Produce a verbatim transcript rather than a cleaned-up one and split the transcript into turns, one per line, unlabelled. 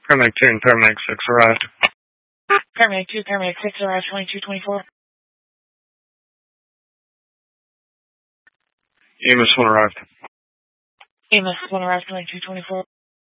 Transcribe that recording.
Paramedic two and Paramedic six arrived.
Paramedic two, Paramedic six arrived twenty-two twenty-four.
E M S one arrived.
E M S one arrived twenty-two twenty-four.